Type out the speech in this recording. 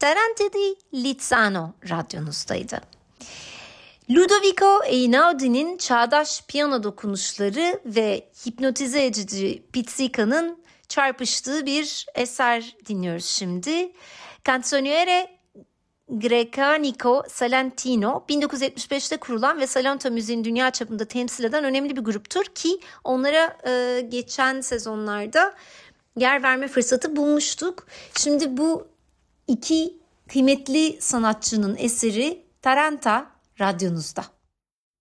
Ferrante di Lizzano radyonuzdaydı. Ludovico Einaudi'nin çağdaş piyano dokunuşları ve hipnotize edici pizzica'nın çarpıştığı bir eser dinliyoruz şimdi. Canzoniere Grecanico Salentino 1975'te kurulan ve Salento müziğini dünya çapında temsil eden önemli bir gruptur ki onlara geçen sezonlarda yer verme fırsatı bulmuştuk. Şimdi bu iki kıymetli sanatçının eseri Taranta radyonuzda.